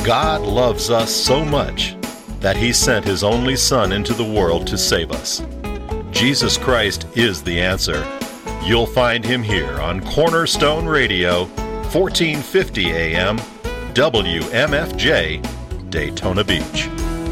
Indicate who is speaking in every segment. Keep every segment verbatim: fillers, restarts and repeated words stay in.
Speaker 1: God loves us so much that He sent His only Son into the world to save us. Jesus Christ is the answer. You'll find Him here on Cornerstone Radio, fourteen fifty A M, W M F J, Daytona Beach.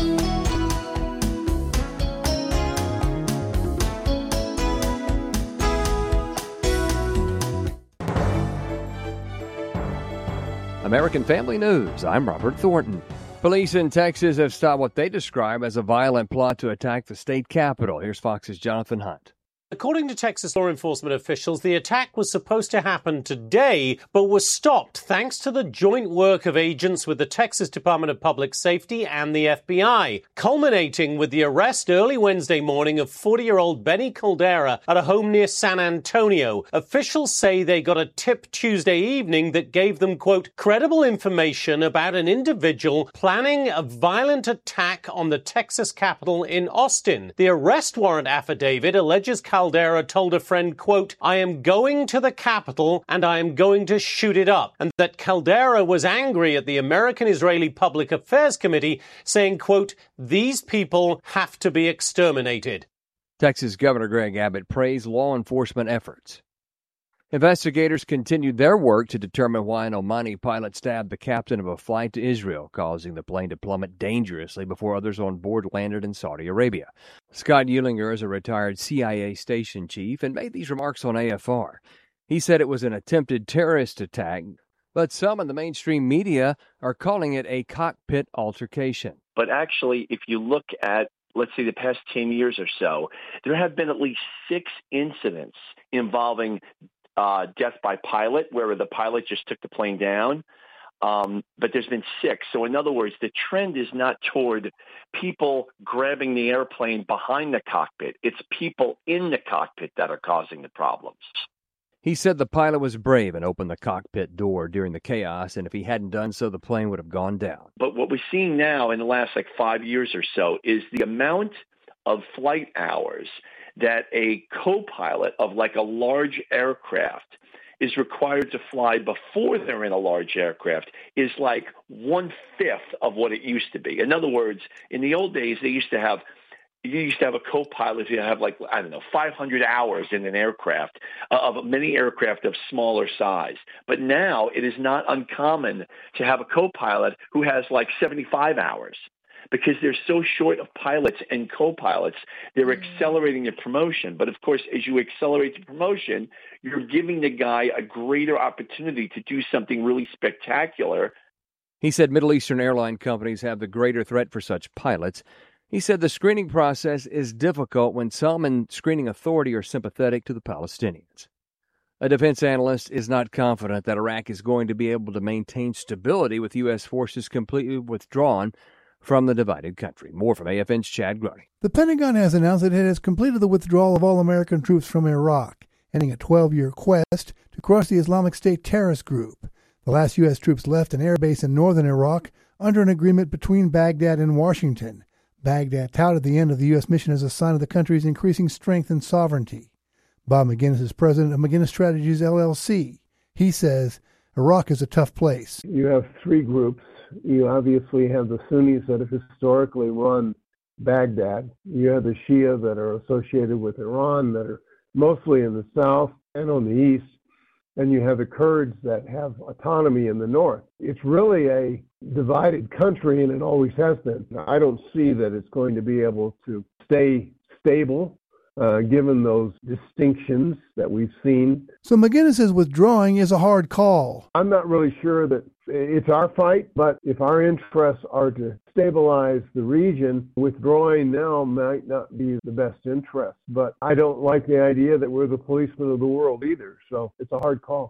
Speaker 2: American Family News, I'm Robert Thornton. Police in Texas have stopped what they describe as a violent plot to attack the state capitol. Here's Fox's Jonathan Hunt.
Speaker 3: According to Texas law enforcement officials, the attack was supposed to happen today, but was stopped thanks to the joint work of agents with the Texas Department of Public Safety and the F B I, culminating with the arrest early Wednesday morning of forty-year-old Benny Caldera at a home near San Antonio. Officials say they got a tip Tuesday evening that gave them, quote, credible information about an individual planning a violent attack on the Texas Capitol in Austin. The arrest warrant affidavit alleges Caldera told a friend, quote, I am going to the Capitol and I am going to shoot it up. And that Caldera was angry at the American-Israeli Public Affairs Committee, saying, quote, these people have to be exterminated.
Speaker 2: Texas Governor Greg Abbott praised law enforcement efforts. Investigators continued their work to determine why an Omani pilot stabbed the captain of a flight to Israel, causing the plane to plummet dangerously before others on board landed in Saudi Arabia. Scott Eulinger is a retired C I A station chief and made these remarks on A F R. He said it was an attempted terrorist attack, but some in the mainstream media are calling it a cockpit altercation.
Speaker 4: But actually, if you look at, let's say, the past ten years or so, there have been at least six incidents involving Uh, death by pilot, where the pilot just took the plane down. Um, but there's been six. So in other words, the trend is not toward people grabbing the airplane behind the cockpit. It's people in the cockpit that are causing the problems.
Speaker 2: He said the pilot was brave and opened the cockpit door during the chaos, and if he hadn't done so, the plane would have gone down.
Speaker 4: But what we're seeing now in the last like five years or so is the amount of flight hours that a co-pilot of like a large aircraft is required to fly before they're in a large aircraft is like one-fifth of what it used to be. In other words, in the old days, they used to have you used to have a co-pilot who have like, I don't know, five hundred hours in an aircraft, uh, of many aircraft of smaller size. But now it is not uncommon to have a co-pilot who has like seventy-five hours. Because they're so short of pilots and co-pilots, they're accelerating the promotion. But of course, as you accelerate the promotion, you're giving the guy a greater opportunity to do something really spectacular.
Speaker 2: He said Middle Eastern airline companies have the greater threat for such pilots. He said the screening process is difficult when some in screening authority are sympathetic to the Palestinians. A defense analyst is not confident that Iraq is going to be able to maintain stability with U S forces completely withdrawn from the divided country. More from A F N's Chad Grody.
Speaker 5: The Pentagon has announced that it has completed the withdrawal of all American troops from Iraq, ending a twelve-year quest to crush the Islamic State terrorist group. The last U S troops left an air base in northern Iraq under an agreement between Baghdad and Washington. Baghdad touted the end of the U S mission as a sign of the country's increasing strength and sovereignty. Bob McGinnis is president of McGinnis Strategies, L L C. He says Iraq is a tough place.
Speaker 6: You have three groups. You obviously have the Sunnis that have historically run Baghdad. You have the Shia that are associated with Iran that are mostly in the south and on the east. And you have the Kurds that have autonomy in the north. It's really a divided country, and it always has been. I don't see that it's going to be able to stay stable, uh, given those distinctions that we've seen.
Speaker 5: So McGinnis says withdrawing is a hard call.
Speaker 6: I'm not really sure that it's our fight, but if our interests are to stabilize the region, withdrawing now might not be the best interest. But I don't like the idea that we're the policemen of the world either, so it's a hard call.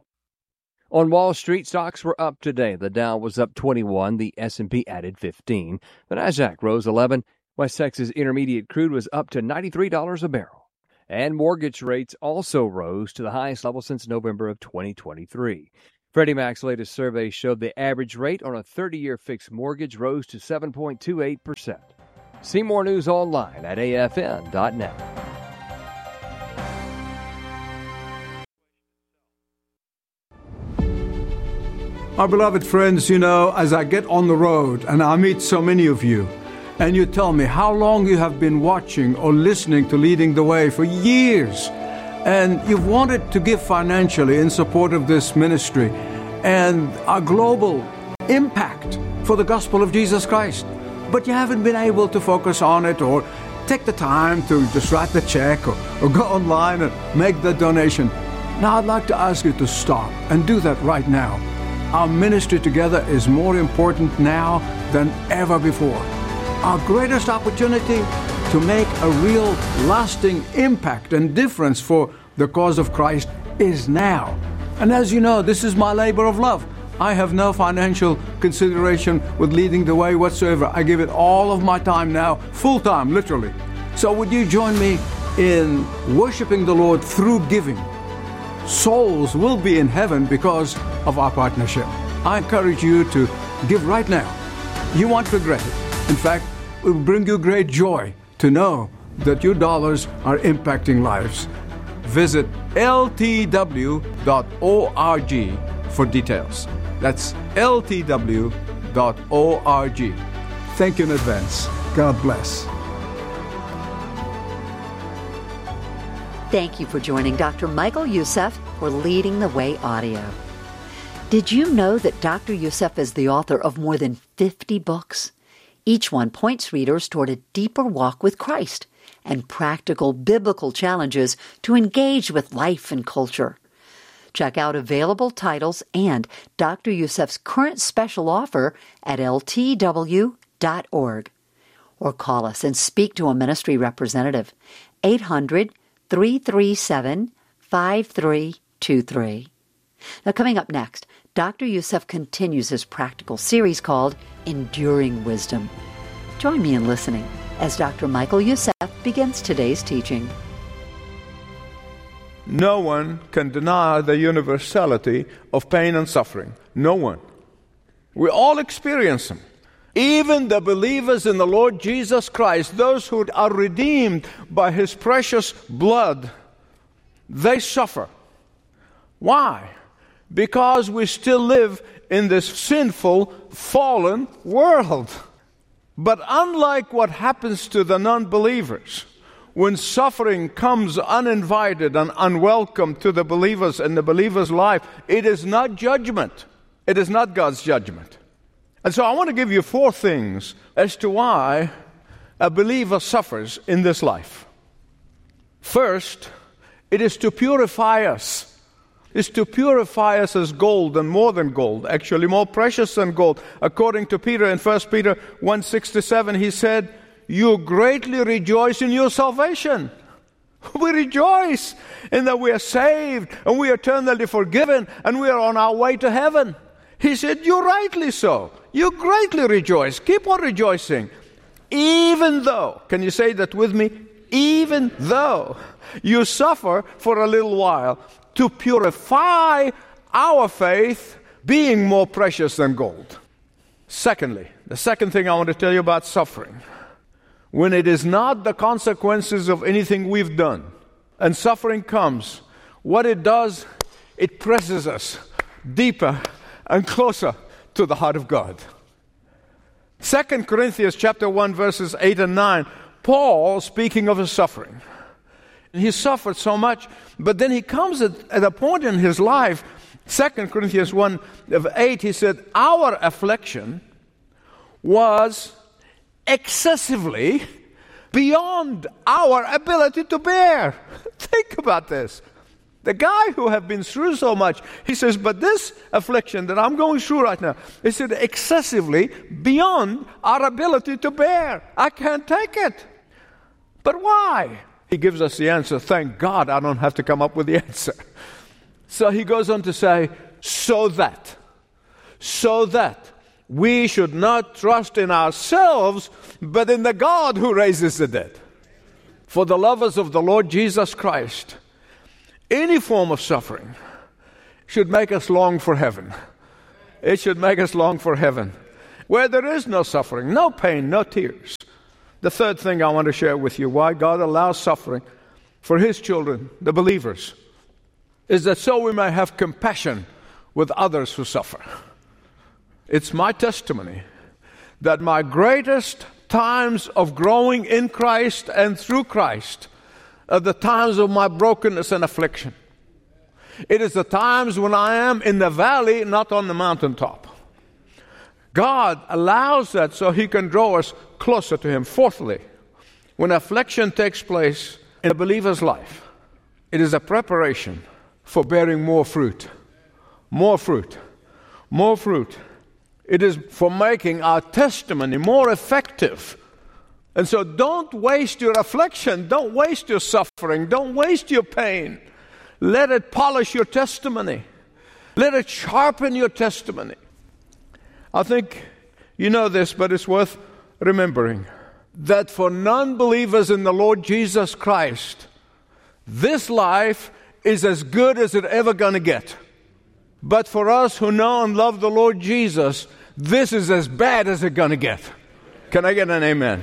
Speaker 2: On Wall Street, stocks were up today. The Dow was up twenty-one, the S and P added fifteen. The Nasdaq rose eleven. West Texas Intermediate crude was up to ninety-three dollars a barrel. And mortgage rates also rose to the highest level since November of twenty twenty-three. Freddie Mac's latest survey showed the average rate on a thirty-year fixed mortgage rose to seven point two eight percent. See more news online at A F N dot net.
Speaker 7: Our beloved friends, you know, as I get on the road and I meet so many of you, and you tell me how long you have been watching or listening to Leading the Way for years, and you've wanted to give financially in support of this ministry and our global impact for the gospel of Jesus Christ, but you haven't been able to focus on it or take the time to just write the check or, or go online and make the donation. Now I'd like to ask you to stop and do that right now. Our ministry together is more important now than ever before. Our greatest opportunity to make a real lasting impact and difference for the cause of Christ is now. And as you know, this is my labor of love. I have no financial consideration with Leading the Way whatsoever. I give it all of my time now, full time, literally. So would you join me in worshiping the Lord through giving? Souls will be in heaven because of our partnership. I encourage you to give right now. You won't regret it. In fact, it will bring you great joy to know that your dollars are impacting lives. Visit L T W dot org for details. That's L T W dot org. Thank you in advance. God bless.
Speaker 8: Thank you for joining Doctor Michael Youssef for Leading the Way Audio. Did you know that Doctor Youssef is the author of more than fifty books? Each one points readers toward a deeper walk with Christ and practical biblical challenges to engage with life and culture. Check out available titles and Doctor Youssef's current special offer at L T W dot org. Or call us and speak to a ministry representative, eight hundred, three three seven, five three two three. Now, coming up next, Doctor Youssef continues his practical series called Enduring Wisdom. Join me in listening as Doctor Michael Youssef begins today's teaching.
Speaker 7: No one can deny the universality of pain and suffering. No one. We all experience them. Even the believers in the Lord Jesus Christ, those who are redeemed by His precious blood, they suffer. Why? Because we still live in this sinful, fallen world. But unlike what happens to the non-believers, when suffering comes uninvited and unwelcome to the believers in the believer's life, it is not judgment. It is not God's judgment. And so I want to give you four things as to why a believer suffers in this life. First, it is to purify us. Is to purify us as gold, and more than gold, actually more precious than gold. According to Peter in First Peter one sixty-seven, he said, "You greatly rejoice in your salvation." We rejoice in that we are saved and we are eternally forgiven and we are on our way to heaven. He said, "You rightly so. You greatly rejoice. Keep on rejoicing. Even though," can you say that with me? Even though you suffer for a little while, to purify our faith, being more precious than gold. Secondly, the second thing I want to tell you about suffering, when it is not the consequences of anything we've done, and suffering comes, what it does, it presses us deeper and closer to the heart of God. Second Corinthians chapter one, verses eight and nine, Paul, speaking of his suffering, he suffered so much, but then he comes at, at a point in his life, Second Corinthians one of eight, he said, "Our affliction was excessively beyond our ability to bear." Think about this. The guy who have been through so much, he says, but this affliction that I'm going through right now, he said, excessively beyond our ability to bear. I can't take it. But why? He gives us the answer. Thank God I don't have to come up with the answer. So he goes on to say, so that, so that we should not trust in ourselves, but in the God who raises the dead. For the lovers of the Lord Jesus Christ, any form of suffering should make us long for heaven. It should make us long for heaven, where there is no suffering, no pain, no tears. The third thing I want to share with you, why God allows suffering for His children, the believers, is that so we may have compassion with others who suffer. It's my testimony that my greatest times of growing in Christ and through Christ are the times of my brokenness and affliction. It is the times when I am in the valley, not on the mountaintop. God allows that so He can draw us closer to Him. Fourthly, when affliction takes place in a believer's life, it is a preparation for bearing more fruit. More fruit. More fruit. It is for making our testimony more effective. And so don't waste your affliction. Don't waste your suffering. Don't waste your pain. Let it polish your testimony. Let it sharpen your testimony. I think you know this, but it's worth remembering that for non-believers in the Lord Jesus Christ, this life is as good as it's ever going to get. But for us who know and love the Lord Jesus, this is as bad as it's going to get. Can I get an amen?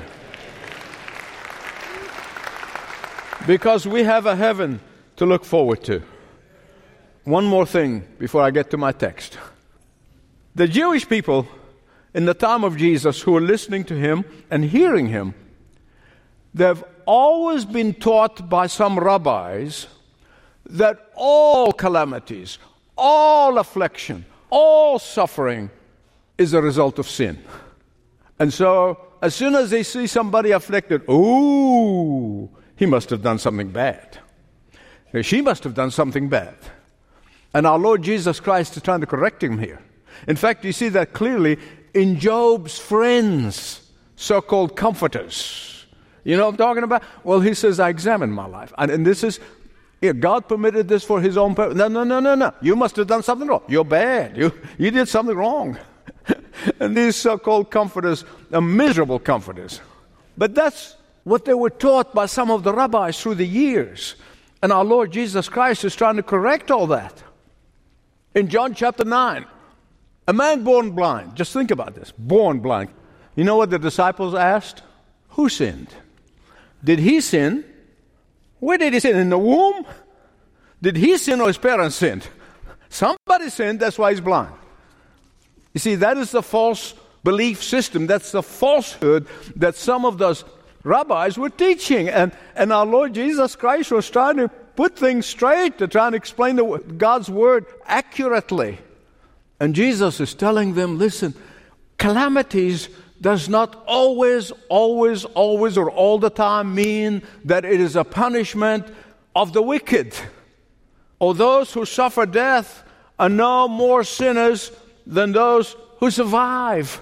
Speaker 7: Because we have a heaven to look forward to. One more thing before I get to my text. The Jewish people in the time of Jesus who were listening to Him and hearing Him, they've always been taught by some rabbis that all calamities, all affliction, all suffering is a result of sin. And so, as soon as they see somebody afflicted, ooh, he must have done something bad. She must have done something bad. And our Lord Jesus Christ is trying to correct him here. In fact, you see that clearly in Job's friends, so-called comforters. You know what I'm talking about? Well, he says, I examined my life. And, and this is, yeah, God permitted this for His own purpose. No, no, no, no, no. You must have done something wrong. You're bad. You, you did something wrong. And these so-called comforters are miserable comforters. But that's what they were taught by some of the rabbis through the years. And our Lord Jesus Christ is trying to correct all that. In John chapter nine, a man born blind, just think about this, born blind. You know what the disciples asked? Who sinned? Did he sin? Where did he sin? In the womb? Did he sin or his parents sinned? Somebody sinned, that's why he's blind. You see, that is the false belief system. That's the falsehood that some of those rabbis were teaching. And, and our Lord Jesus Christ was trying to put things straight, to try and explain the, God's Word accurately. And Jesus is telling them, listen, calamities does not always, always, always, or all the time mean that it is a punishment of the wicked. Or those who suffer death are no more sinners than those who survive.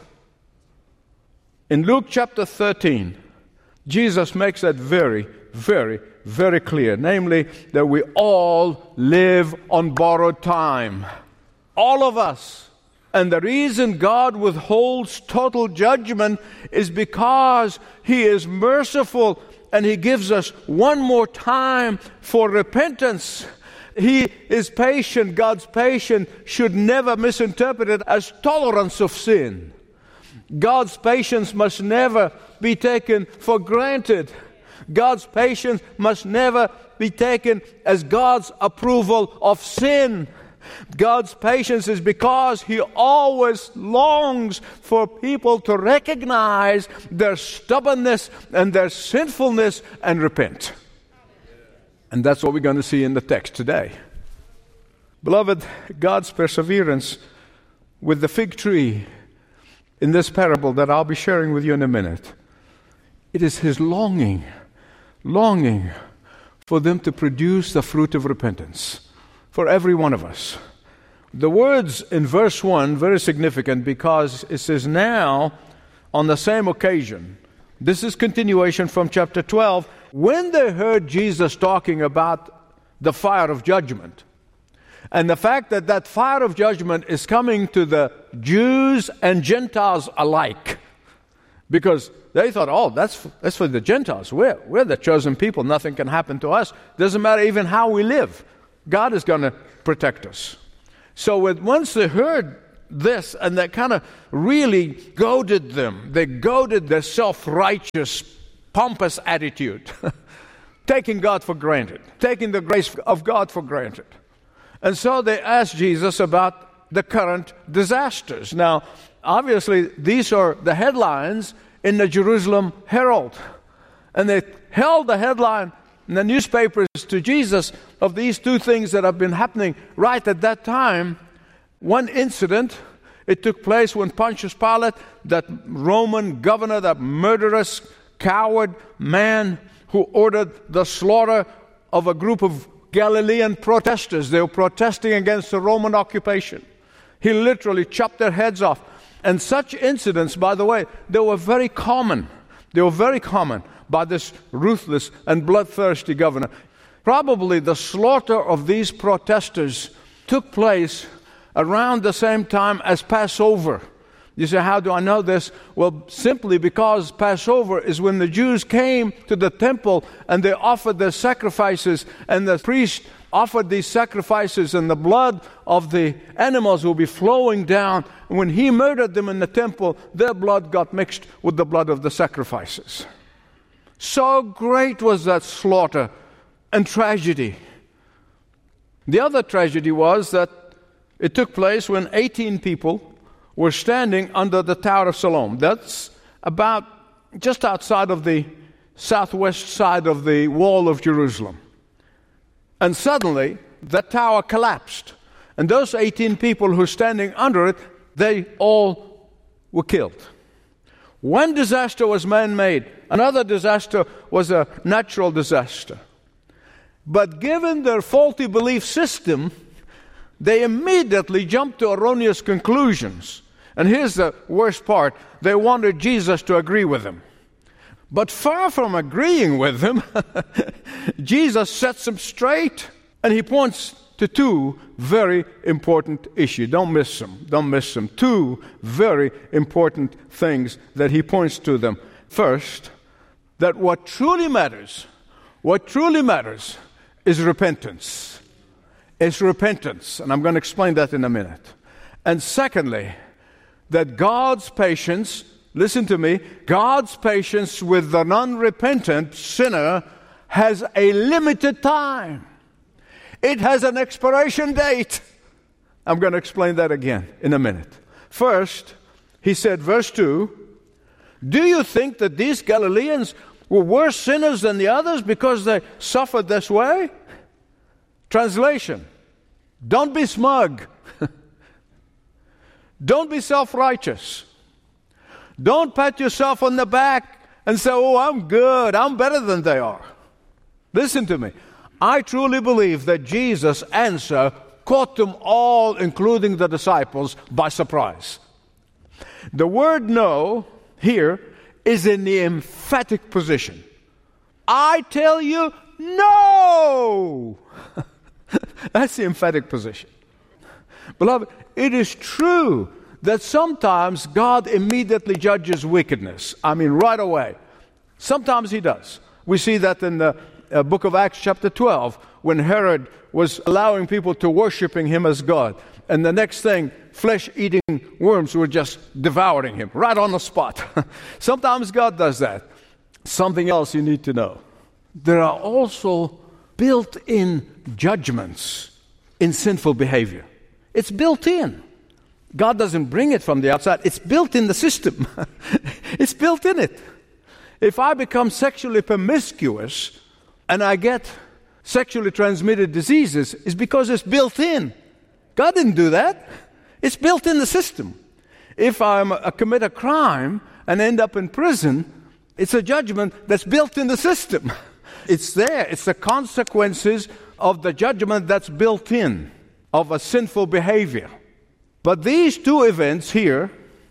Speaker 7: In Luke chapter thirteen, Jesus makes that very, very, very clear. Namely, that we all live on borrowed time. All of us. And the reason God withholds total judgment is because He is merciful and He gives us one more time for repentance. He is patient. God's patience should never misinterpret it as tolerance of sin. God's patience must never be taken for granted. God's patience must never be taken as God's approval of sin. God's patience is because He always longs for people to recognize their stubbornness and their sinfulness and repent. And that's what we're going to see in the text today. Beloved, God's perseverance with the fig tree in this parable that I'll be sharing with you in a minute, it is His longing, longing for them to produce the fruit of repentance for every one of us. The words in verse one, very significant because it says, now, on the same occasion, this is continuation from chapter twelve, when they heard Jesus talking about the fire of judgment, and the fact that that fire of judgment is coming to the Jews and Gentiles alike, because they thought, oh, that's, that's for the Gentiles. We're, we're the chosen people. Nothing can happen to us. Doesn't matter even how we live. God is going to protect us. So with, once they heard this, and that kind of really goaded them, they goaded their self-righteous, pompous attitude, taking God for granted, taking the grace of God for granted. And so they asked Jesus about the current disasters. Now, obviously, these are the headlines in the Jerusalem Herald. And they held the headline in the newspapers to Jesus of these two things that have been happening right at that time. One incident, it took place when Pontius Pilate, that Roman governor, that murderous, coward man who ordered the slaughter of a group of Galilean protesters. They were protesting against the Roman occupation. He literally chopped their heads off. And such incidents, by the way, they were very common. They were very common by this ruthless and bloodthirsty governor. Probably the slaughter of these protesters took place around the same time as Passover. You say, how do I know this? Well, simply because Passover is when the Jews came to the temple and they offered their sacrifices, and the priest offered these sacrifices, and the blood of the animals will be flowing down. And when he murdered them in the temple, their blood got mixed with the blood of the sacrifices. So great was that slaughter and tragedy. The other tragedy was that it took place when eighteen people were standing under the Tower of Siloam. That's about just outside of the southwest side of the wall of Jerusalem. And suddenly, that tower collapsed. And those eighteen people who were standing under it, they all were killed. One disaster was man-made. Another disaster was a natural disaster. But given their faulty belief system, they immediately jumped to erroneous conclusions. And here's the worst part. They wanted Jesus to agree with them. But far from agreeing with them, Jesus sets them straight. And he points to two very important issues. Don't miss them. Don't miss them. Two very important things that he points to them. First, that what truly matters, what truly matters is repentance. It's repentance. And I'm going to explain that in a minute. And secondly, that God's patience, listen to me, God's patience with the unrepentant sinner has a limited time. It has an expiration date. I'm going to explain that again in a minute. First, he said, verse two, do you think that these Galileans were worse sinners than the others because they suffered this way? Translation, don't be smug. Don't be self-righteous. Don't pat yourself on the back and say, oh, I'm good, I'm better than they are. Listen to me. I truly believe that Jesus' answer caught them all, including the disciples, by surprise. The word no here is in the emphatic position. I tell you, no! That's the emphatic position. Beloved, it is true that sometimes God immediately judges wickedness. I mean, right away. Sometimes he does. We see that in the uh, book of Acts chapter twelve, when Herod was allowing people to worshiping him as God. And the next thing, flesh-eating worms were just devouring him, right on the spot. Sometimes God does that. Something else you need to know. There are also built-in judgments in sinful behavior. It's built in. God doesn't bring it from the outside. It's built in the system. It's built in it. If I become sexually promiscuous and I get sexually transmitted diseases, it's because it's built in. God didn't do that. It's built in the system. If I commit a crime and end up in prison, it's a judgment that's built in the system. It's there. It's the consequences of the judgment that's built in of a sinful behavior. But these two events here,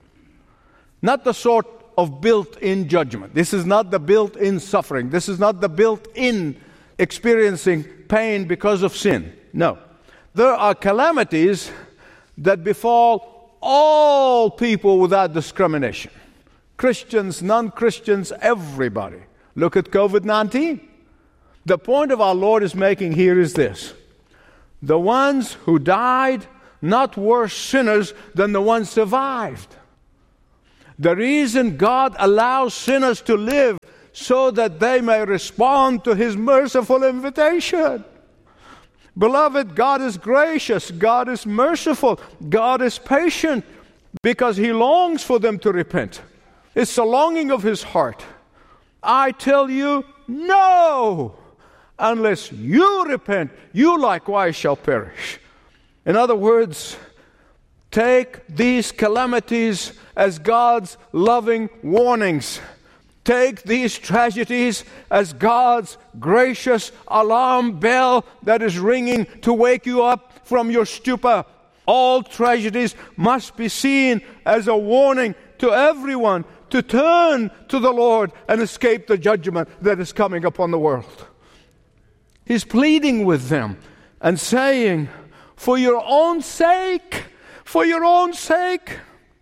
Speaker 7: not the sort of built-in judgment. This is not the built-in suffering. This is not the built-in experiencing pain because of sin. No. There are calamities that befall all people without discrimination. Christians, non-Christians, everybody. Look at covid nineteen. The point of our Lord is making here is this. The ones who died, not worse sinners than the ones survived. The reason God allows sinners to live so that they may respond to His merciful invitation. Beloved, God is gracious. God is merciful. God is patient. because he longs for them to repent. It's the longing of his heart. I tell you, no! Unless you repent, you likewise shall perish. In other words, take these calamities as God's loving warnings. Take these tragedies as God's gracious alarm bell that is ringing to wake you up from your stupor. All tragedies must be seen as a warning to everyone to turn to the Lord and escape the judgment that is coming upon the world. He's pleading with them and saying, for your own sake, for your own sake,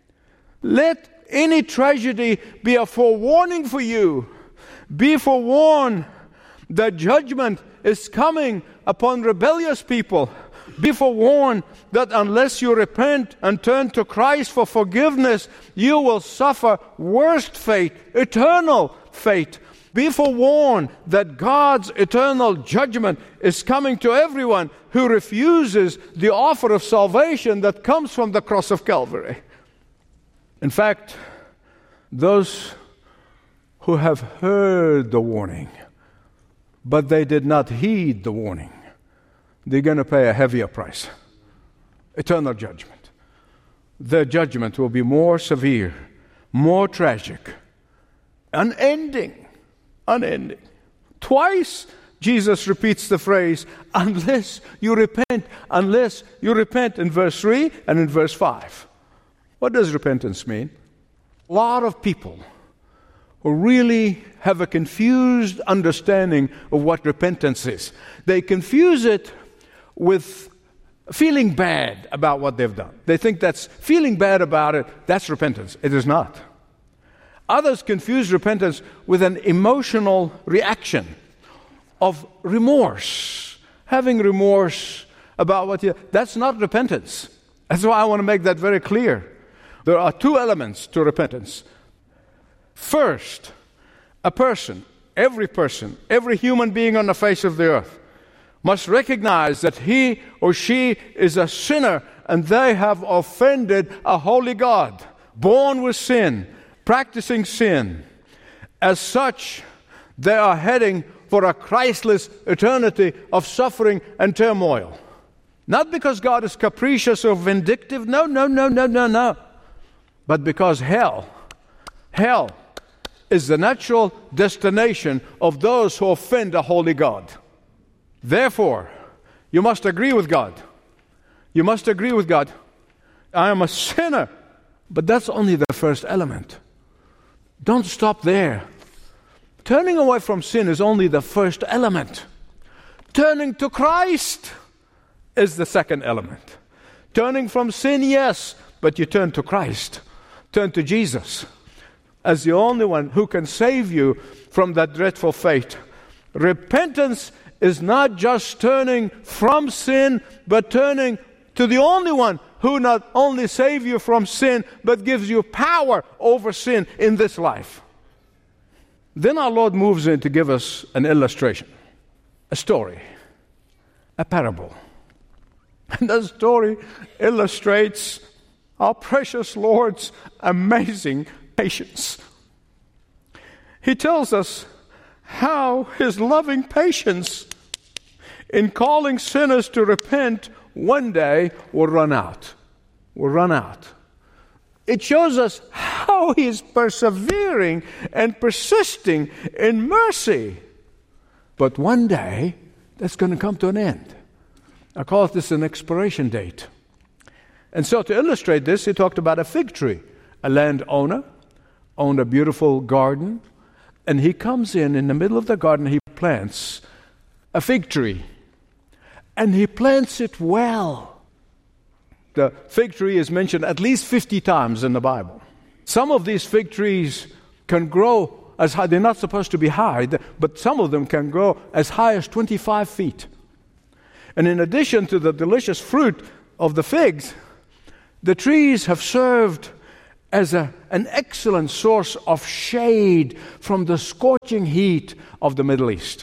Speaker 7: let any tragedy be a forewarning for you. Be forewarned that judgment is coming upon rebellious people. Be forewarned that unless you repent and turn to Christ for forgiveness, you will suffer worst fate, eternal fate. Be forewarned that God's eternal judgment is coming to everyone who refuses the offer of salvation that comes from the cross of Calvary. In fact, those who have heard the warning, but they did not heed the warning, they're going to pay a heavier price. Eternal judgment. Their judgment will be more severe, more tragic, unending. Unending. Twice Jesus repeats the phrase, unless you repent, unless you repent, in verse three and in verse five. What does repentance mean? A lot of people who really have a confused understanding of what repentance is. They confuse it with feeling bad about what they've done. They think that's feeling bad about it, that's repentance. It is not. Others confuse repentance with an emotional reaction of remorse. Having remorse about what you... That's not repentance. That's why I want to make that very clear. There are two elements to repentance. First, a person, every person, every human being on the face of the earth must recognize that he or she is a sinner and they have offended a holy God, born with sin, practicing sin. As such, they are heading for a Christless eternity of suffering and turmoil. Not because God is capricious or vindictive, no, no, no, no, no, no. But because hell, hell is the natural destination of those who offend a holy God. Therefore, you must agree with God. You must agree with God. I am a sinner. But that's only the first element. Don't stop there. Turning away from sin is only the first element. Turning to Christ is the second element. Turning from sin, yes, but you turn to Christ. Turn to Jesus as the only one who can save you from that dreadful fate. Repentance is not just turning from sin, but turning to the only one who not only saves you from sin, but gives you power over sin in this life. Then our Lord moves in to give us an illustration, a story, a parable. And that story illustrates our precious Lord's amazing patience. He tells us how His loving patience in calling sinners to repent one day will run out. Will run out. It shows us how He is persevering and persisting in mercy. But one day, that's going to come to an end. I call this an expiration date. And so to illustrate this, he talked about a fig tree. A landowner owned a beautiful garden, and he comes in, in the middle of the garden, he plants a fig tree. And he plants it well. The fig tree is mentioned at least fifty times in the Bible. Some of these fig trees can grow as high, they're not supposed to be high, but some of them can grow as high as twenty-five feet. And in addition to the delicious fruit of the figs, the trees have served as a, an excellent source of shade from the scorching heat of the Middle East.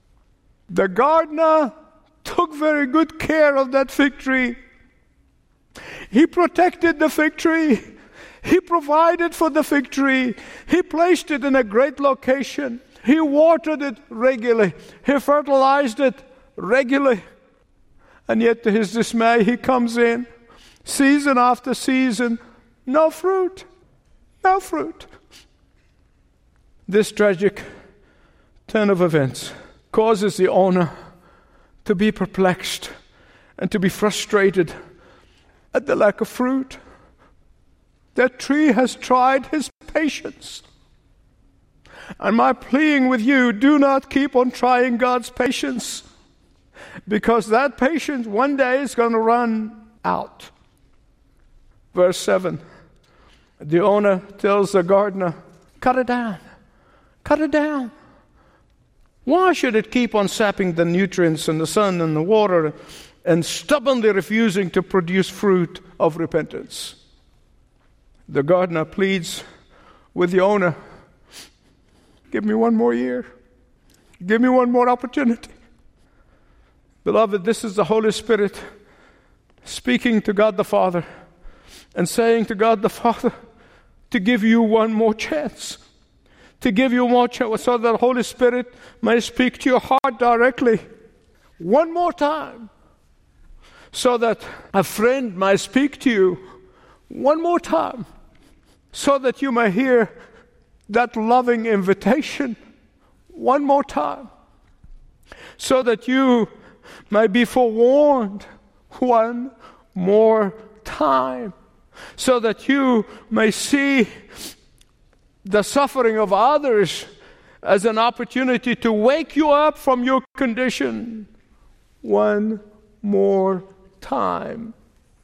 Speaker 7: The gardener took very good care of that fig tree. He protected the fig tree. He provided for the fig tree. He placed it in a great location. He watered it regularly. He fertilized it regularly. And yet to his dismay, he comes in, season after season, no fruit, no fruit. This tragic turn of events causes the owner to be perplexed and to be frustrated at the lack of fruit. That tree has tried his patience. And my pleading with you, do not keep on trying God's patience, because that patience one day is going to run out. Verse seven, the owner tells the gardener, cut it down, cut it down. Why should it keep on sapping the nutrients and the sun and the water and stubbornly refusing to produce fruit of repentance? The gardener pleads with the owner, give me one more year. Give me one more opportunity. Beloved, this is the Holy Spirit speaking to God the Father and saying to God the Father to give you one more chance. To give you more chance so that the Holy Spirit may speak to your heart directly one more time. So that a friend might speak to you one more time. So that you may hear that loving invitation one more time. So that you may be forewarned one more time. So that you may see the suffering of others as an opportunity to wake you up from your condition one more time.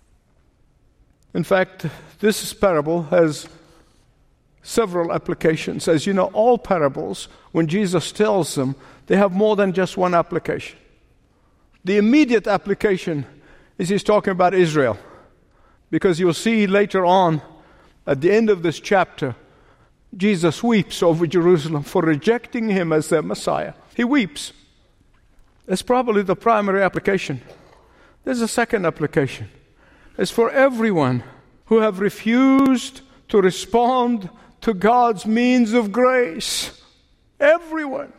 Speaker 7: In fact, this parable has several applications. As you know, all parables, when Jesus tells them, they have more than just one application. The immediate application is he's talking about Israel. Because you'll see later on, at the end of this chapter, Jesus weeps over Jerusalem for rejecting him as their Messiah. He weeps. That's probably the primary application. There's a second application. It's for everyone who have refused to respond to God's means of grace. Everyone.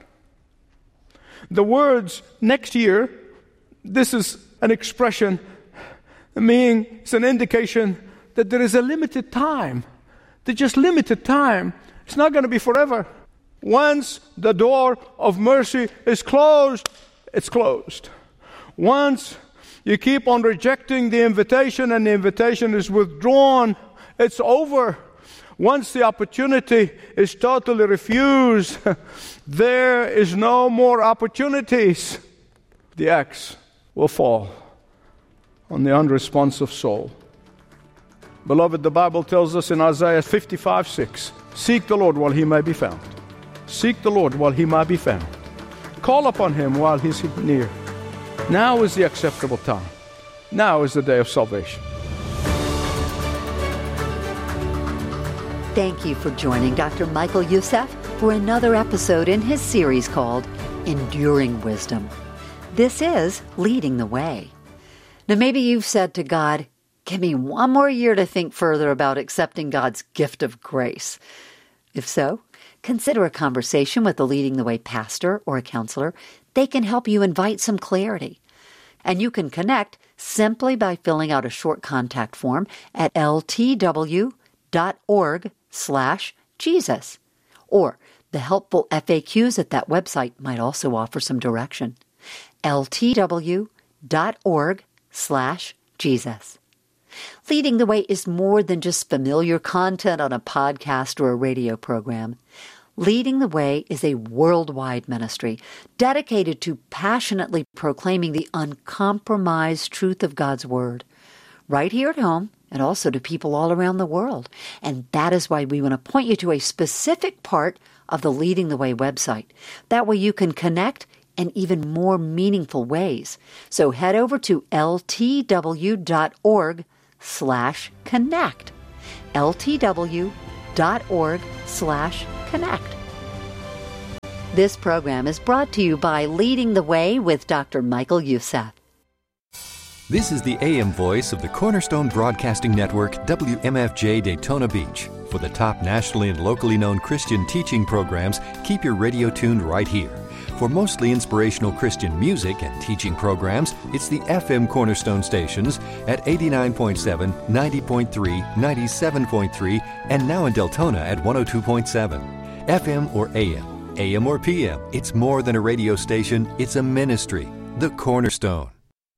Speaker 7: The words next year, this is an expression meaning it's an indication that there is a limited time. There's just limited time. It's not going to be forever. Once the door of mercy is closed, it's closed. Once you keep on rejecting the invitation and the invitation is withdrawn, it's over. Once the opportunity is totally refused, there is no more opportunities. The axe will fall on the unresponsive soul. Beloved, the Bible tells us in Isaiah fifty-five six, seek the Lord while he may be found. Seek the Lord while he may be found. Call upon him while he's near. Now is the acceptable time. Now is the day of salvation.
Speaker 8: Thank you for joining Doctor Michael Youssef for another episode in his series called Enduring Wisdom. This is Leading the Way. Now, maybe you've said to God, give me one more year to think further about accepting God's gift of grace. If so, consider a conversation with a Leading the Way pastor or a counselor. They can help you invite some clarity. And you can connect simply by filling out a short contact form at ltw.org slash Jesus. Or the helpful F A Qs at that website might also offer some direction. ltw.org slash Jesus. Leading the Way is more than just familiar content on a podcast or a radio program. Leading the Way is a worldwide ministry dedicated to passionately proclaiming the uncompromised truth of God's Word, right here at home and also to people all around the world. And that is why we want to point you to a specific part of the Leading the Way website. That way you can connect in even more meaningful ways. So head over to ltw.org slash connect. ltw.org slash connect. This program is brought to you by Leading the Way with Doctor Michael Youssef.
Speaker 9: This is the A M voice of the Cornerstone Broadcasting Network, W M F J Daytona Beach. For the top nationally and locally known Christian teaching programs, keep your radio tuned right here. For mostly inspirational Christian music and teaching programs, it's the F M Cornerstone stations at eighty-nine point seven, ninety point three, ninety-seven point three, and now in Deltona at one oh two point seven. F M or A M, A M or P M, it's more than a radio station, it's a ministry. The Cornerstone.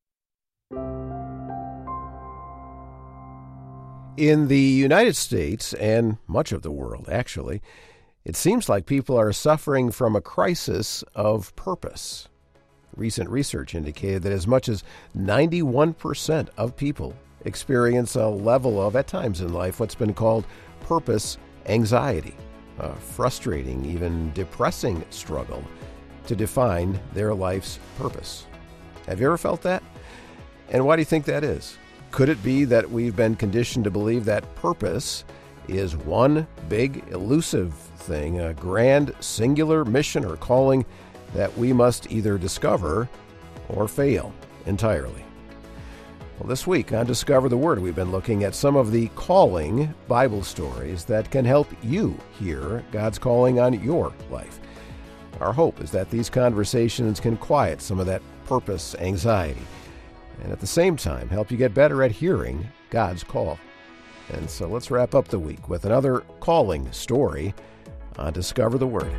Speaker 10: In the United States, and much of the world, actually, it seems like people are suffering from a crisis of purpose. Recent research indicated that as much as ninety-one percent of people experience a level of, at times in life, what's been called purpose anxiety, a frustrating, even depressing struggle to define their life's purpose. Have you ever felt that? And why do you think that is? Could it be that we've been conditioned to believe that purpose is one big, elusive thing, a grand, singular mission or calling that we must either discover or fail entirely? Well, this week on Discover the Word, we've been looking at some of the calling Bible stories that can help you hear God's calling on your life. Our hope is that these conversations can quiet some of that purpose anxiety, and at the same time help you get better at hearing God's call. And so let's wrap up the week with another calling story on Discover the Word.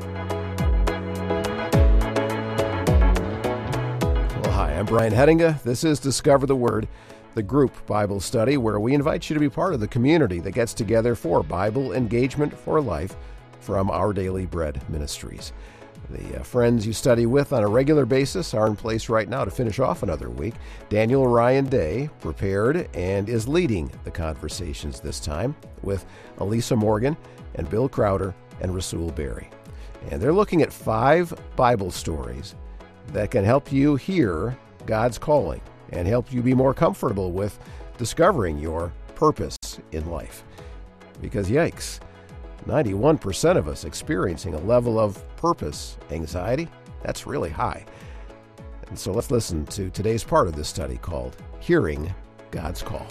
Speaker 10: Well, hi, I'm Brian Hettinga. This is Discover the Word, the group Bible study where we invite you to be part of the community that gets together for Bible engagement for life from Our Daily Bread Ministries. The uh, friends you study with on a regular basis are in place right now to finish off another week. Daniel Ryan Day prepared and is leading the conversations this time with Elisa Morgan and Bill Crowder and Rasul Berry. And they're looking at five Bible stories that can help you hear God's calling and help you be more comfortable with discovering your purpose in life. Because yikes, ninety-one percent of us experiencing a level of purpose anxiety. That's really high. And so let's listen to today's part of this study called Hearing God's Call.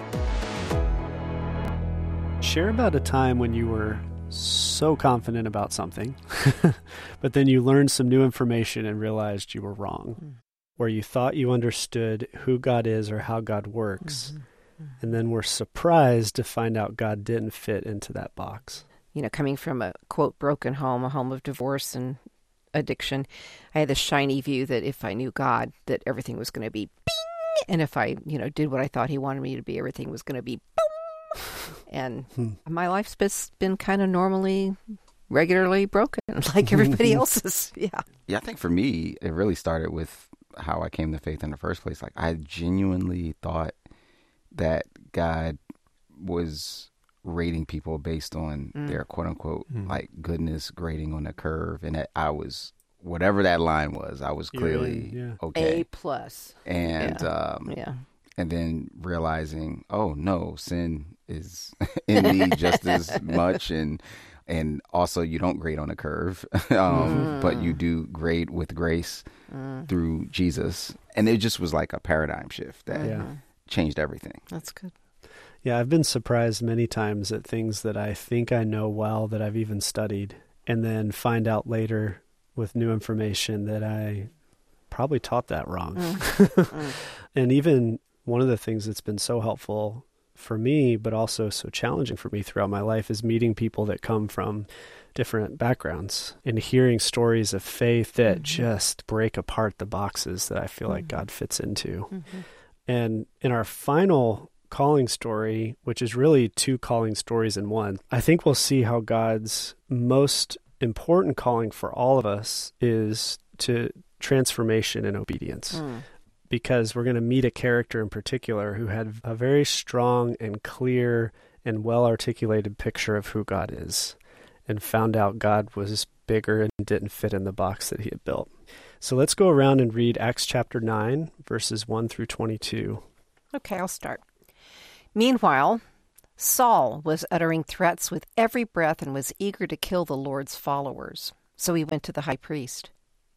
Speaker 11: Share about a time when you were so confident about something, but then you learned some new information and realized you were wrong, mm-hmm. where you thought you understood who God is or how God works, mm-hmm. and then were surprised to find out God didn't fit into that box.
Speaker 12: You know, coming from a, quote, broken home, a home of divorce and addiction, I had this shiny view that if I knew God, that everything was going to be bing, and if I, you know, did what I thought he wanted me to be, everything was going to be boom. And hmm. my life's been kind of normally, regularly broken, like everybody else's. Yeah.
Speaker 13: Yeah, I think for me, it really started with how I came to faith in the first place. Like, I genuinely thought that God was rating people based on mm. their quote unquote mm. like goodness grading on a curve, and that I was, whatever that line was, I was clearly yeah. okay.
Speaker 12: A plus.
Speaker 13: And
Speaker 12: yeah.
Speaker 13: um
Speaker 12: yeah.
Speaker 13: and then realizing, oh no, sin is in me just as much, and and also you don't grade on a curve, um mm. but you do grade with grace mm. through Jesus. And it just was like a paradigm shift that yeah. changed everything.
Speaker 12: That's good.
Speaker 11: Yeah, I've been surprised many times at things that I think I know well, that I've even studied, and then find out later with new information that I probably taught that wrong. Mm. mm. And even one of the things that's been so helpful for me, but also so challenging for me throughout my life, is meeting people that come from different backgrounds and hearing stories of faith that mm-hmm. just break apart the boxes that I feel mm-hmm. like God fits into. Mm-hmm. And in our final calling story, which is really two calling stories in one, I think we'll see how God's most important calling for all of us is to transformation and obedience. Mm. Because we're going to meet a character in particular who had a very strong and clear and well-articulated picture of who God is, and found out God was bigger and didn't fit in the box that he had built. So let's go around and read Acts chapter nine, verses one through twenty-two.
Speaker 12: Okay, I'll start. Meanwhile, Saul was uttering threats with every breath and was eager to kill the Lord's followers. So he went to the high priest.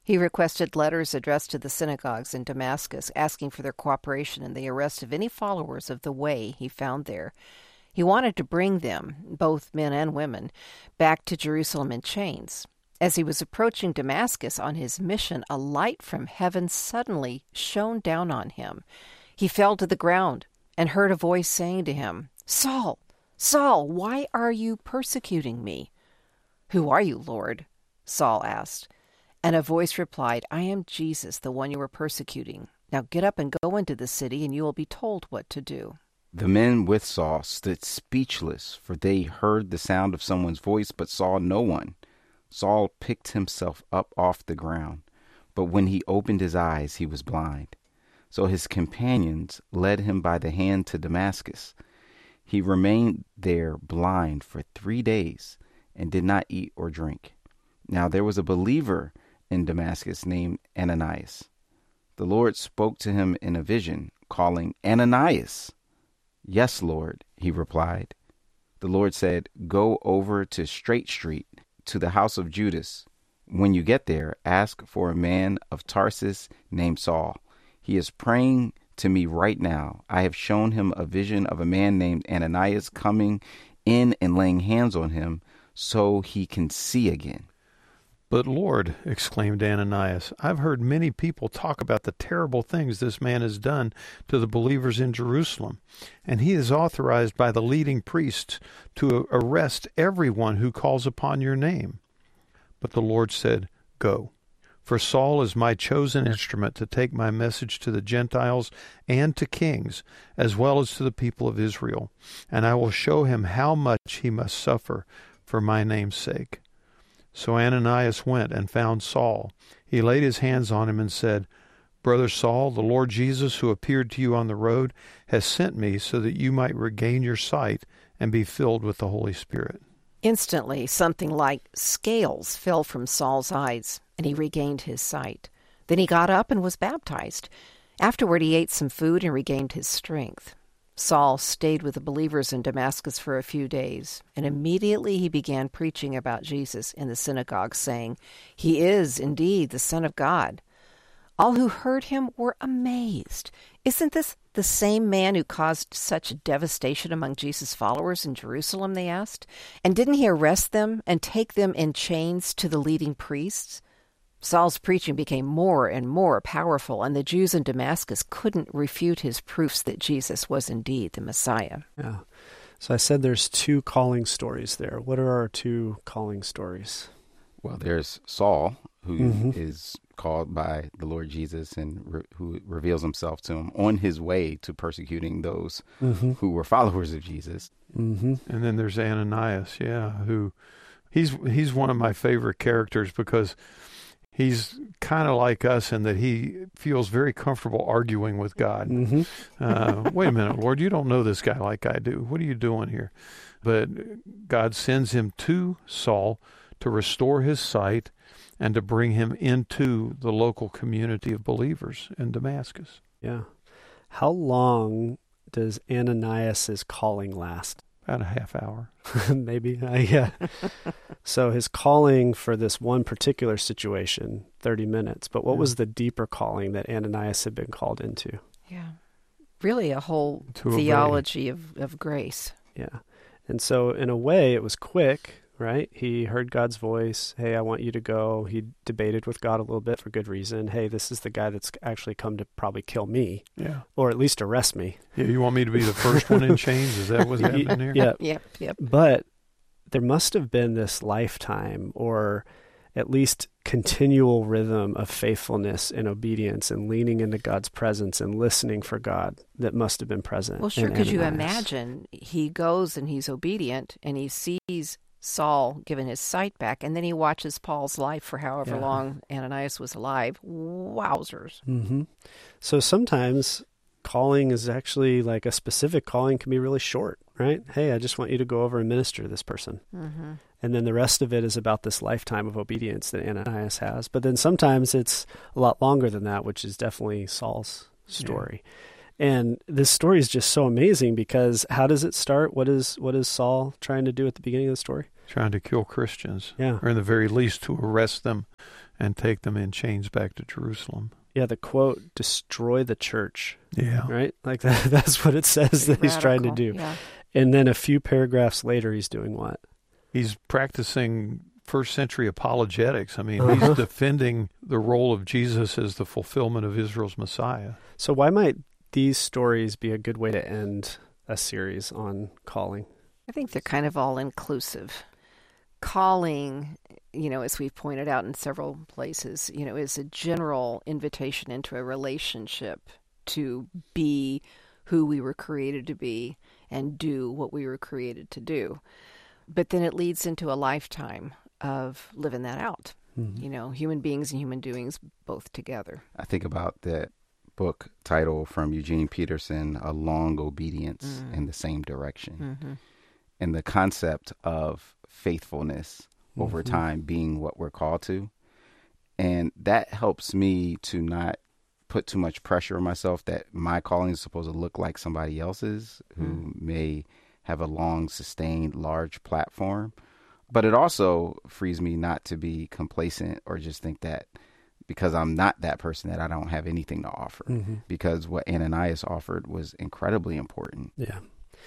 Speaker 12: He requested letters addressed to the synagogues in Damascus, asking for their cooperation in the arrest of any followers of the way he found there. He wanted to bring them, both men and women, back to Jerusalem in chains. As he was approaching Damascus on his mission, a light from heaven suddenly shone down on him. He fell to the ground and heard a voice saying to him, "Saul, Saul, why are you persecuting me?" "Who are you, Lord?" Saul asked. And a voice replied, "I am Jesus, the one you were persecuting. Now get up and go into the city, and you will be told what to do."
Speaker 13: The men with Saul stood speechless, for they heard the sound of someone's voice, but saw no one. Saul picked himself up off the ground, but when he opened his eyes, he was blind. So his companions led him by the hand to Damascus. He remained there blind for three days and did not eat or drink. Now there was a believer in Damascus named Ananias. The Lord spoke to him in a vision, calling, "Ananias." "Yes, Lord," he replied. The Lord said, "Go over to Straight Street, to the house of Judas. When you get there, ask for a man of Tarsus named Saul. He is praying to me right now. I have shown him a vision of a man named Ananias coming in and laying hands on him so he can see again."
Speaker 14: "But Lord," exclaimed Ananias, "I've heard many people talk about the terrible things this man has done to the believers in Jerusalem, and he is authorized by the leading priests to arrest everyone who calls upon your name." But the Lord said, "Go, for Saul is my chosen instrument to take my message to the Gentiles and to kings, as well as to the people of Israel, and I will show him how much he must suffer for my name's sake." So Ananias went and found Saul. He laid his hands on him and said, "Brother Saul, the Lord Jesus, who appeared to you on the road, has sent me so that you might regain your sight and be filled with the Holy Spirit."
Speaker 12: Instantly, something like scales fell from Saul's eyes, and he regained his sight. Then he got up and was baptized. Afterward, he ate some food and regained his strength. Saul stayed with the believers in Damascus for a few days, and immediately he began preaching about Jesus in the synagogue, saying, "He is indeed the Son of God." All who heard him were amazed. "Isn't this the same man who caused such devastation among Jesus' followers in Jerusalem?" they asked. "And didn't he arrest them and take them in chains to the leading priests?" Saul's preaching became more and more powerful, and the Jews in Damascus couldn't refute his proofs that Jesus was indeed the Messiah.
Speaker 11: Yeah. So I said there's two calling stories there. What are our two calling stories?
Speaker 13: Well, there's Saul, who
Speaker 11: mm-hmm.
Speaker 13: is called by the Lord Jesus and re- who reveals himself to him on his way to persecuting those
Speaker 11: mm-hmm.
Speaker 13: who were followers of Jesus.
Speaker 14: Mm-hmm. And then there's Ananias, yeah, who he's he's one of my favorite characters because he's kind of like us in that he feels very comfortable arguing with God.
Speaker 11: Mm-hmm.
Speaker 14: uh, wait a minute, Lord, you don't know this guy like I do. What are you doing here? But God sends him to Saul to restore his sight and to bring him into the local community of believers in Damascus.
Speaker 11: Yeah. How long does Ananias' calling last?
Speaker 14: About a half hour.
Speaker 11: Maybe. Uh, yeah. So his calling for this one particular situation, thirty minutes. But what yeah. was the deeper calling that Ananias had been called into?
Speaker 12: Yeah. Really a whole
Speaker 14: to
Speaker 12: theology of, of grace.
Speaker 11: Yeah. And so in a way it was quick, right? He heard God's voice. Hey, I want you to go. He debated with God a little bit for good reason. Hey, this is the guy that's actually come to probably kill me.
Speaker 14: Yeah.
Speaker 11: Or at least arrest me.
Speaker 14: Yeah, you want me to be the first one in chains? Is that what's happening here?
Speaker 11: Yeah.
Speaker 12: Yep, yep.
Speaker 11: But there must have been this lifetime or at least continual rhythm of faithfulness and obedience and leaning into God's presence and listening for God that must have been present.
Speaker 12: Well, sure, because you imagine he goes and he's obedient and he sees Saul given his sight back, and then he watches Paul's life for however
Speaker 11: yeah.
Speaker 12: long Ananias was alive. Wowzers.
Speaker 11: Mm-hmm. So sometimes calling is actually like a specific calling can be really short, right? Hey, I just want you to go over and minister to this person.
Speaker 12: Mm-hmm.
Speaker 11: And then the rest of it is about this lifetime of obedience that Ananias has. But then sometimes it's a lot longer than that, which is definitely Saul's story. Yeah. And this story is just so amazing because how does it start? What is what is Saul trying to do at the beginning of the story?
Speaker 14: Trying to kill Christians.
Speaker 11: Yeah.
Speaker 14: Or in the very least to arrest them and take them in chains back to Jerusalem.
Speaker 11: Yeah, the quote, destroy the church.
Speaker 14: Yeah.
Speaker 11: Right? Like that, that's what it says that he's trying to do.
Speaker 12: Yeah.
Speaker 11: And then a few paragraphs later, he's doing what?
Speaker 14: He's practicing first century apologetics. I mean,
Speaker 11: Uh-huh.
Speaker 14: he's defending the role of Jesus as the fulfillment of Israel's Messiah.
Speaker 11: So why might these stories be a good way to end a series on calling?
Speaker 12: I think they're kind of all inclusive. Calling, you know, as we've pointed out in several places, you know, is a general invitation into a relationship to be who we were created to be and do what we were created to do. But then it leads into a lifetime of living that out. Mm-hmm. You know, human beings and human doings both together.
Speaker 13: I think about that book title from Eugene Peterson, A Long Obedience mm. in the Same Direction. Mm-hmm. And the concept of faithfulness mm-hmm. over time being what we're called to. And that helps me to not put too much pressure on myself that my calling is supposed to look like somebody else's who mm. may have a long, sustained, large platform. But it also frees me not to be complacent or just think that because I'm not that person that I don't have anything to offer. Mm-hmm. Because what Ananias offered was incredibly important.
Speaker 11: Yeah.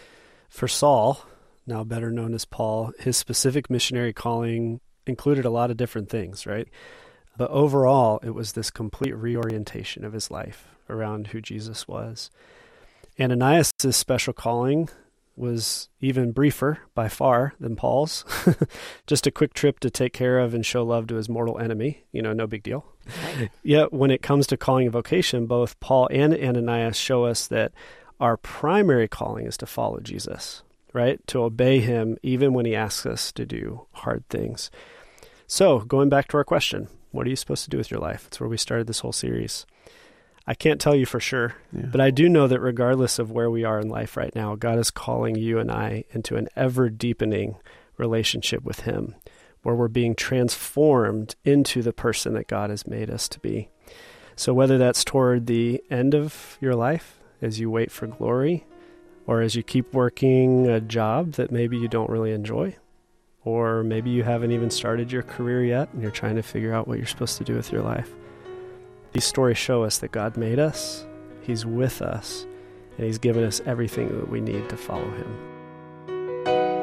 Speaker 11: For Saul, now better known as Paul, his specific missionary calling included a lot of different things, right? But overall, it was this complete reorientation of his life around who Jesus was. Ananias' special calling was even briefer by far than Paul's. Just a quick trip to take care of and show love to his mortal enemy. You know, no big deal. Right. Yet when it comes to calling and vocation, both Paul and Ananias show us that our primary calling is to follow Jesus, right? To obey him even when he asks us to do hard things. So going back to our question, what are you supposed to do with your life? That's where we started this whole series. I can't tell you for sure, yeah. but I do know that regardless of where we are in life right now, God is calling you and I into an ever-deepening relationship with him, where we're being transformed into the person that God has made us to be. So whether that's toward the end of your life, as you wait for glory, or as you keep working a job that maybe you don't really enjoy, or maybe you haven't even started your career yet and you're trying to figure out what you're supposed to do with your life. These stories show us that God made us, he's with us, and he's given us everything that we need to follow him.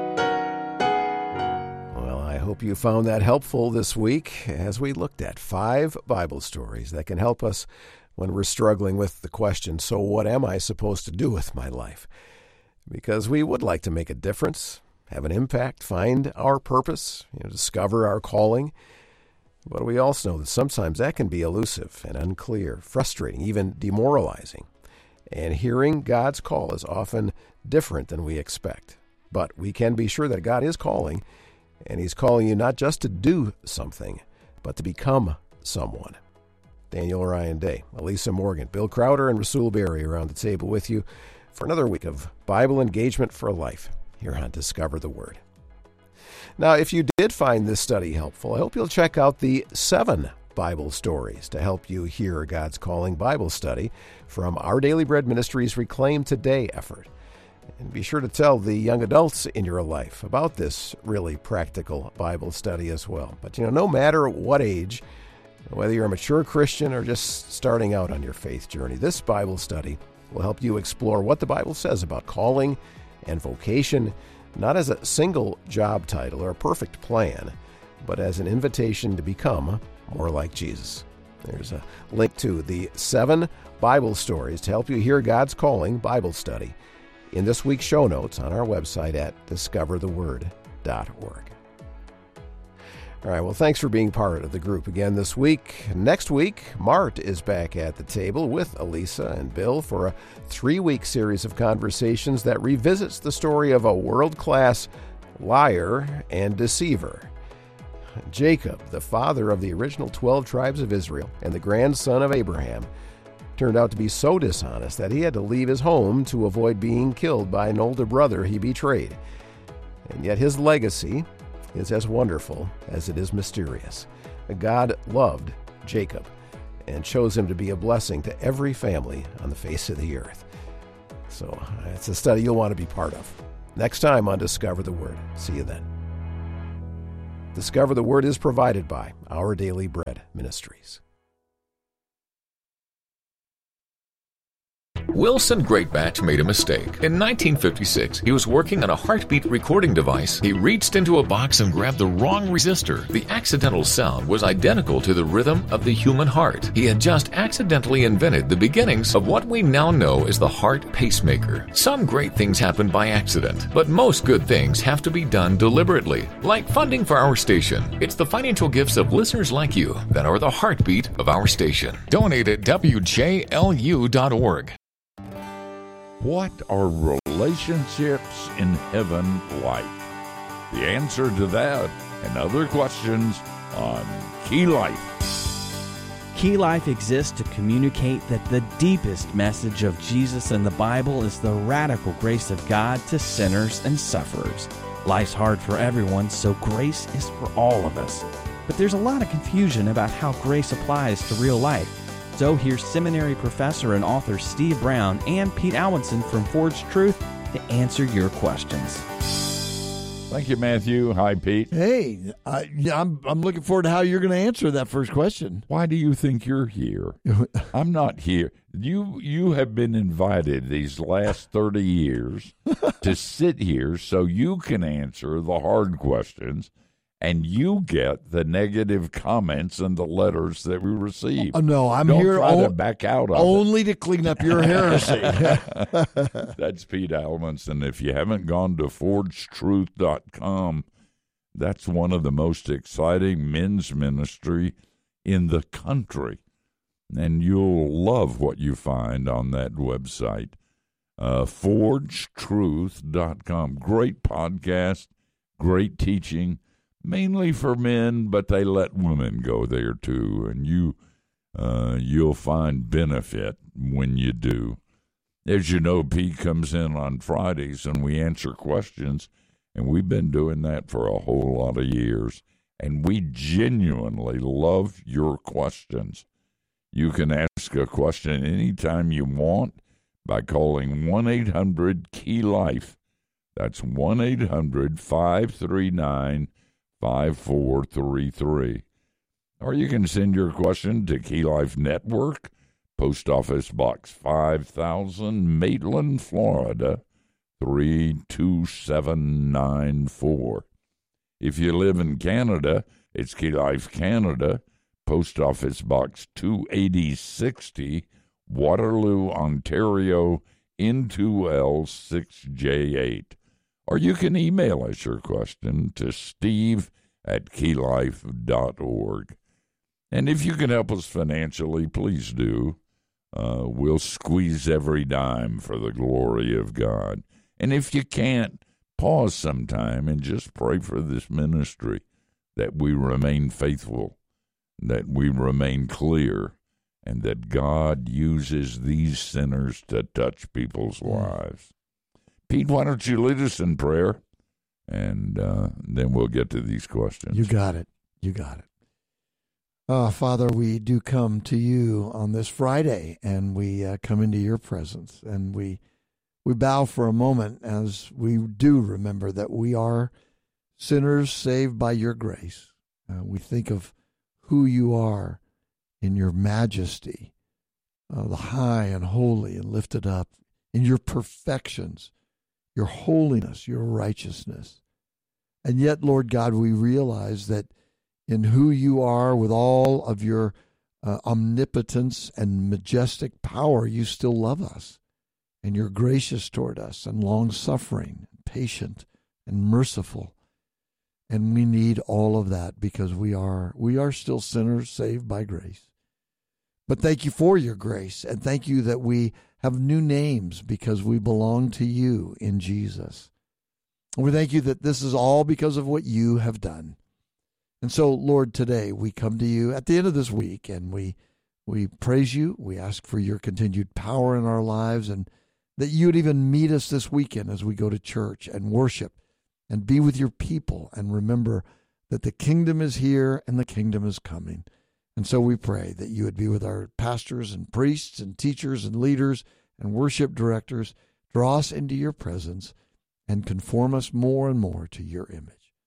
Speaker 10: Well, I hope you found that helpful this week as we looked at five Bible stories that can help us when we're struggling with the question, so what am I supposed to do with my life? Because we would like to make a difference, have an impact, find our purpose, you know, discover our calling. But we also know that sometimes that can be elusive and unclear, frustrating, even demoralizing. And hearing God's call is often different than we expect. But we can be sure that God is calling, and he's calling you not just to do something, but to become someone. Daniel Ryan Day, Elisa Morgan, Bill Crowder, and Rasul Berry around the table with you for another week of Bible engagement for life here on Discover the Word. Now, if you did find this study helpful, I hope you'll check out the seven Bible stories to help you hear God's calling Bible study from Our Daily Bread Ministries' Reclaim Today effort. And be sure to tell the young adults in your life about this really practical Bible study as well. But, you know, no matter what age, whether you're a mature Christian or just starting out on your faith journey, this Bible study will help you explore what the Bible says about calling and vocation, not as a single job title or a perfect plan, but as an invitation to become more like Jesus. There's a link to the seven Bible stories to help you hear God's calling Bible study in this week's show notes on our website at discover the word dot org. All right, well, thanks for being part of the group again this week. Next week, Mart is back at the table with Elisa and Bill for a three-week series of conversations that revisits the story of a world-class liar and deceiver. Jacob, the father of the original twelve tribes of Israel and the grandson of Abraham, turned out to be so dishonest that he had to leave his home to avoid being killed by an older brother he betrayed. And yet his legacy is as wonderful as it is mysterious. God loved Jacob and chose him to be a blessing to every family on the face of the earth. So it's a study you'll want to be part of. Next time on Discover the Word. See you then. Discover the Word is provided by Our Daily Bread Ministries.
Speaker 15: Wilson Greatbatch made a mistake. In nineteen fifty-six, he was working on a heartbeat recording device. He reached into a box and grabbed the wrong resistor. The accidental sound was identical to the rhythm of the human heart. He had just accidentally invented the beginnings of what we now know as the heart pacemaker. Some great things happen by accident, but most good things have to be done deliberately, like funding for our station. It's the financial gifts of listeners like you that are the heartbeat of our station. Donate at W J L U dot org.
Speaker 16: What are relationships in heaven like? The answer to that and other questions on Key Life.
Speaker 17: Key Life exists to communicate that the deepest message of Jesus in the Bible is the radical grace of God to sinners and sufferers. Life's hard for everyone, so grace is for all of us. But there's a lot of confusion about how grace applies to real life. So here's seminary professor and author Steve Brown and Pete Alwinson from Forged Truth to answer your questions.
Speaker 16: Thank you, Matthew. Hi, Pete.
Speaker 18: Hey, I, I'm I'm looking forward to how you're going to answer that first question.
Speaker 16: Why do you think you're here? I'm not here. You you have been invited these last thirty years to sit here so you can answer the hard questions. And you get the negative comments and the letters that we receive.
Speaker 18: Oh, no, I'm
Speaker 16: Don't
Speaker 18: here
Speaker 16: try
Speaker 18: o-
Speaker 16: to back out of
Speaker 18: only
Speaker 16: it.
Speaker 18: to clean up your heresy.
Speaker 16: That's Pete Alwinson. If you haven't gone to forged truth dot com, that's one of the most exciting men's ministry in the country. And you'll love what you find on that website. Uh, forged truth dot com. Great podcast, great teaching. Mainly for men, but they let women go there too, and you, uh, you'll find benefit when you do. As you know, Pete comes in on Fridays and we answer questions, and we've been doing that for a whole lot of years, and we genuinely love your questions. You can ask a question anytime you want by calling one eight hundred key life. That's one eight hundred five three nine five four three three. Or you can send your question to Key Life Network, Post Office Box five thousand, Maitland, Florida, three two seven nine four. If you live in Canada, it's Key Life Canada, Post Office Box two eighty sixty, Waterloo, Ontario, N two L six J eight. Or you can email us your question to steve at key life dot org. And if you can help us financially, please do. Uh, we'll squeeze every dime for the glory of God. And if you can't, pause sometime and just pray for this ministry, that we remain faithful, that we remain clear, and that God uses these sinners to touch people's lives. Pete, why don't you lead us in prayer, and uh, then we'll get to these questions.
Speaker 18: You got it. You got it. Uh, Father, we do come to you on this Friday, and we uh, come into your presence, and we we bow for a moment as we do remember that we are sinners saved by your grace. Uh, we think of who you are in your majesty, uh, the high and holy and lifted up, in your perfections, your holiness, your righteousness. And yet, Lord God, we realize that in who you are with all of your uh, omnipotence and majestic power, you still love us. And you're gracious toward us and long-suffering, patient, and merciful. And we need all of that because we are we are still sinners saved by grace. But thank you for your grace, and thank you that we have new names because we belong to you in Jesus. And we thank you that this is all because of what you have done. And so, Lord, today we come to you at the end of this week, and we we praise you. We ask for your continued power in our lives, and that you would even meet us this weekend as we go to church and worship and be with your people, and remember that the kingdom is here and the kingdom is coming. And so we pray that you would be with our pastors and priests and teachers and leaders and worship directors. Draw us into your presence and conform us more and more to your image.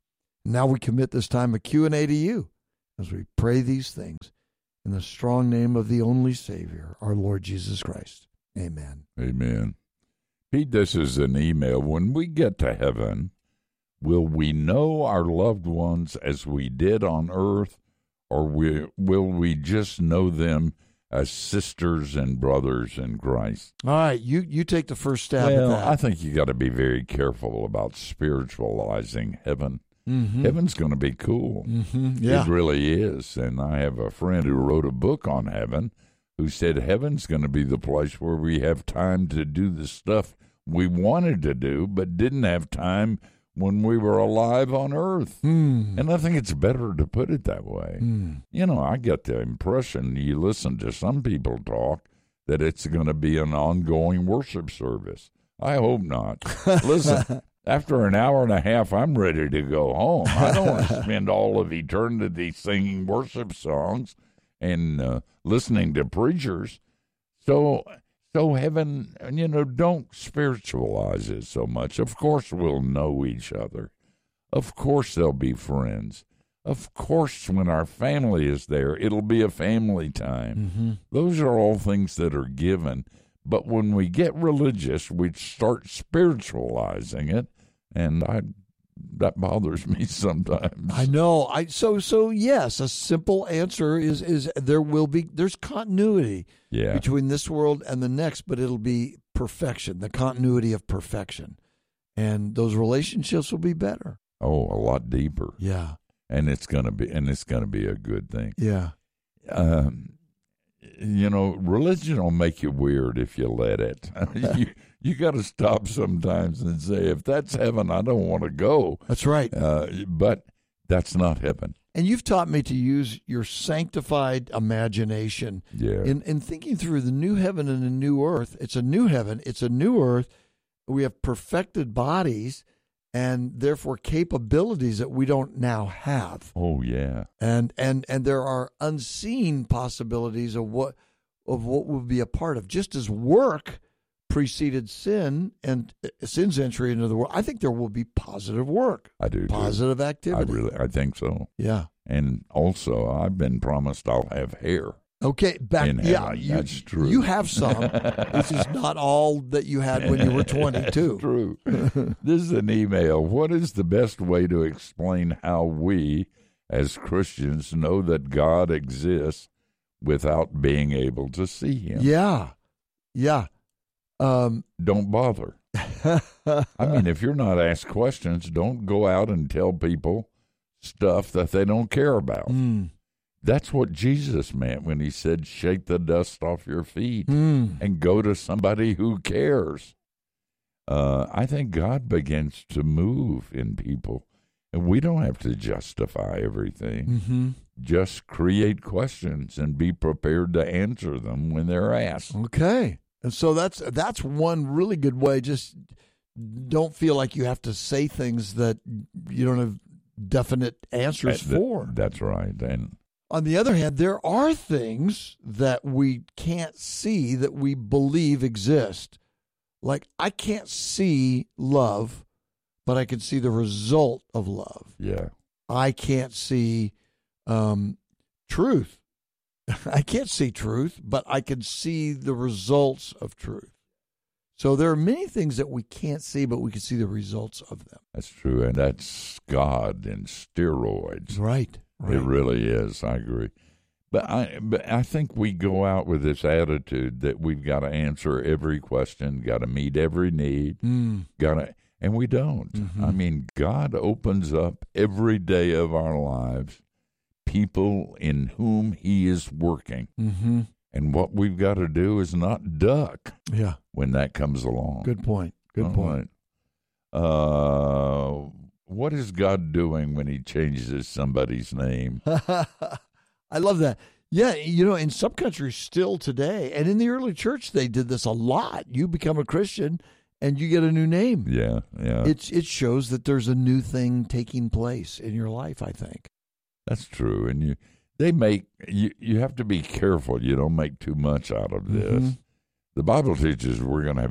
Speaker 18: Now we commit this time of Q and A to you as we pray these things in the strong name of the only Savior, our Lord Jesus Christ. Amen.
Speaker 16: Amen. Pete, this is an email. When we get to heaven, will we know our loved ones as we did on earth, or we, will we just know them as sisters and brothers in Christ?
Speaker 18: All right, you, you take the first stab
Speaker 16: well,
Speaker 18: at that.
Speaker 16: I think you got to be very careful about spiritualizing heaven.
Speaker 18: Mm-hmm.
Speaker 16: Heaven's going to be cool.
Speaker 18: Mm-hmm. Yeah.
Speaker 16: It really is. And I have a friend who wrote a book on heaven who said heaven's going to be the place where we have time to do the stuff we wanted to do but didn't have time when we were alive on earth.
Speaker 18: Mm.
Speaker 16: And I think it's better to put it that way.
Speaker 18: Mm.
Speaker 16: You know, I get the impression, you listen to some people talk, that it's going to be an ongoing worship service. I hope not. Listen, after an hour and a half, I'm ready to go home. I don't want to spend all of eternity singing worship songs and uh, listening to preachers. So, so heaven, you know, don't spiritualize it so much. Of course we'll know each other. Of course there'll be friends. Of course when our family is there, it'll be a family time.
Speaker 18: Mm-hmm.
Speaker 16: Those are all things that are given. But when we get religious, we start spiritualizing it, and I that bothers me sometimes.
Speaker 18: I know. I so so yes. A simple answer is is there will be there's continuity
Speaker 16: yeah.
Speaker 18: between this world and the next, but it'll be perfection, the continuity of perfection, and those relationships will be better.
Speaker 16: Oh, a lot deeper.
Speaker 18: Yeah,
Speaker 16: and it's gonna be and it's gonna be a good thing.
Speaker 18: Yeah.
Speaker 16: Um, you know, religion will make you weird if you let it. you you got to stop sometimes and say, if that's heaven, I don't want to go.
Speaker 18: That's right.
Speaker 16: Uh, but that's not heaven.
Speaker 18: And you've taught me to use your sanctified imagination
Speaker 16: yeah.
Speaker 18: in, in thinking through the new heaven and the new earth. It's a new heaven. It's a new earth. We have perfected bodies and therefore capabilities that we don't now have.
Speaker 16: Oh, yeah.
Speaker 18: And and and there are unseen possibilities of what of what we'll be a part of. Just as work preceded sin and sin's entry into the world, I think there will be positive work.
Speaker 16: I do.
Speaker 18: Positive
Speaker 16: too.
Speaker 18: activity.
Speaker 16: I really, I think so.
Speaker 18: Yeah.
Speaker 16: And also, I've been promised I'll have hair.
Speaker 18: Okay, back.
Speaker 16: In
Speaker 18: yeah,
Speaker 16: heaven.
Speaker 18: you,
Speaker 16: That's true.
Speaker 18: You have some. This is not all that you had when you were twenty-two.
Speaker 16: True. This is an email. What is the best way to explain how we, as Christians, know that God exists without being able to see Him?
Speaker 18: Yeah, yeah. Um,
Speaker 16: don't bother. I mean, if you're not asked questions, don't go out and tell people stuff that they don't care about.
Speaker 18: Mm.
Speaker 16: That's what Jesus meant when he said, shake the dust off your feet
Speaker 18: mm.
Speaker 16: and go to somebody who cares. Uh, I think God begins to move in people, and we don't have to justify everything.
Speaker 18: Mm-hmm.
Speaker 16: Just create questions and be prepared to answer them when they're asked.
Speaker 18: Okay. And so that's that's one really good way. Just don't feel like you have to say things that you don't have definite answers
Speaker 16: that,
Speaker 18: for.
Speaker 16: That's right. And
Speaker 18: on the other hand, there are things that we can't see that we believe exist. Like, I can't see love, but I can see the result of love.
Speaker 16: Yeah.
Speaker 18: I can't see um, truth. I can't see truth, but I can see the results of truth. So there are many things that we can't see, but we can see the results of them.
Speaker 16: That's true, and that's God in steroids.
Speaker 18: Right, right.
Speaker 16: It really is. I agree. But I, but I think we go out with this attitude that we've got to answer every question, got to meet every need,
Speaker 18: mm.
Speaker 16: got to, and we don't.
Speaker 18: Mm-hmm.
Speaker 16: I mean, God opens up every day of our lives people in whom He is working.
Speaker 18: Mm-hmm.
Speaker 16: And what we've got to do is not duck
Speaker 18: yeah.
Speaker 16: when that comes along.
Speaker 18: Good point. Good
Speaker 16: All
Speaker 18: point.
Speaker 16: Right. Uh, what is God doing when He changes somebody's name?
Speaker 18: I love that. Yeah, you know, in some countries still today, and in the early church, they did this a lot. You become a Christian, and you get a new name.
Speaker 16: Yeah, yeah.
Speaker 18: It's it shows that there's a new thing taking place in your life, I think.
Speaker 16: That's true, and you they make you you have to be careful you don't make too much out of this.
Speaker 18: Mm-hmm.
Speaker 16: The Bible teaches we're going to have